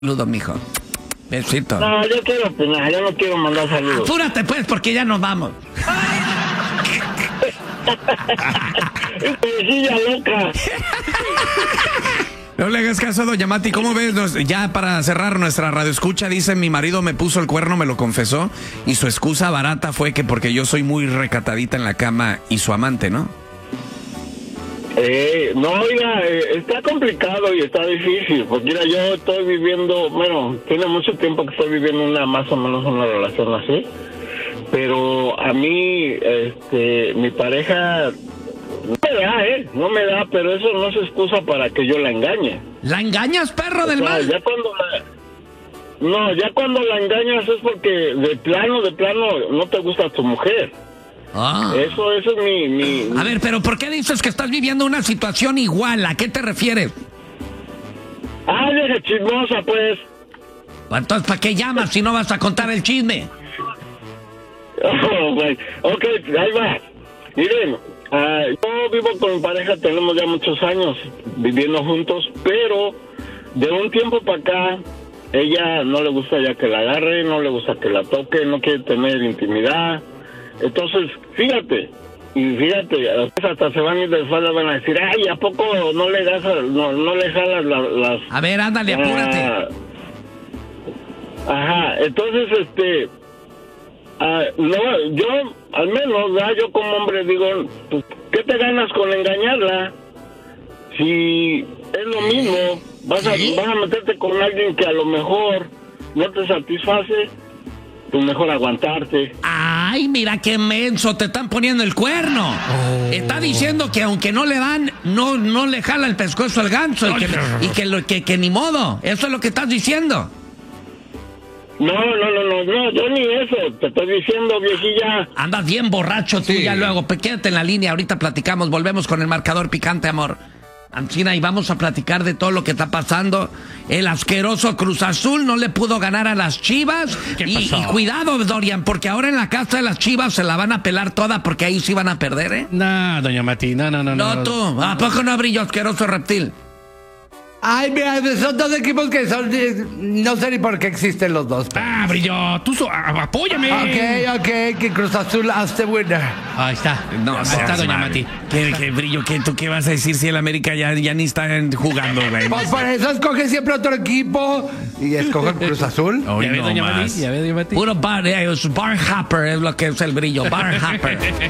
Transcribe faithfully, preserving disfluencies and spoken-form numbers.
Saludos, mijo. Besito. No, yo quiero opinar, yo no quiero mandar saludos. Apúrate, pues, porque ya nos vamos. Cabecilla loca. No le hagas caso a doña Mati. ¿Cómo ves? Nos- ya para cerrar nuestra radioescucha, dice: mi marido me puso el cuerno, me lo confesó, y su excusa barata fue que porque yo soy muy recatadita en la cama y su amante, ¿no? Eh, no, oiga, eh, está complicado y está difícil, porque mira, yo estoy viviendo, bueno, tiene mucho tiempo que estoy viviendo una más o menos una relación así, pero a mí, este, mi pareja no me da, ¿eh? No me da, pero eso no es excusa para que yo la engañe. ¿La engañas, perro O del sea, mal? ya cuando la... No, ya cuando la engañas es porque de plano, de plano, no te gusta tu mujer. Ah. Eso, eso es mi... mi... A ver, pero ¿por qué dices que estás viviendo una situación igual? ¿A qué te refieres? Ah, deja chismosa, pues. Entonces, ¿para qué llamas si no vas a contar el chisme? Oh, güey. Ok, ahí va. Miren, ah, yo vivo con mi pareja, tenemos ya muchos años viviendo juntos, pero de un tiempo para acá, ella no le gusta ya que la agarre, no le gusta que la toque, no quiere tener intimidad. Entonces, fíjate, y fíjate, hasta se van a ir de espalda, van a decir, ay, ¿a poco no le das, a- no, no le jalas la- las... A ver, ándale, apúrate. Ah, ajá, entonces, este, ah, no, yo, al menos, ¿verdad? Yo como hombre digo, pues, ¿qué te ganas con engañarla? Si es lo mismo, vas a, vas a meterte con alguien que a lo mejor no te satisface, pues mejor aguantarte. Ay, mira qué menso, te están poniendo el cuerno. Está diciendo que aunque no le dan, no, no le jala el pescuezo al ganso y, que, y que, lo- que, que ni modo. Eso es lo que estás diciendo. No, no, no, no, no, yo ni eso, te estoy diciendo, viejilla. Andas bien borracho tú, Sí. ya luego. Pues quédate en la línea, ahorita platicamos, volvemos con el marcador picante, amor. Ancina, y vamos a platicar de todo lo que está pasando. El asqueroso Cruz Azul no le pudo ganar a las Chivas. ¿Qué Y, pasó? y cuidado, Dorian, porque ahora en la casa de las Chivas se la van a pelar toda porque ahí sí van a perder, ¿eh? No, doña Mati, no, no, no. No, tú, ¿a poco no brillo, asqueroso reptil? Ay, mira, son dos equipos que son... eh, no sé ni por qué existen los dos. Ah, brillo, tú so- a- apóyame. Ok, ok, que Cruz Azul hace winner. Ahí está. No, Ahí seas está, doña madre. Mati. ¿Qué, qué brillo? ¿Qué, ¿Tú qué vas a decir si el América ya, ya ni está en- jugando, güey? Pues por eso escoge siempre otro equipo y escoge Cruz Azul. Hoy Ya ve, no doña más. Mati, ya ve, doña Mati. Puro bar, eh, es bar hopper es lo que es el brillo, bar hopper.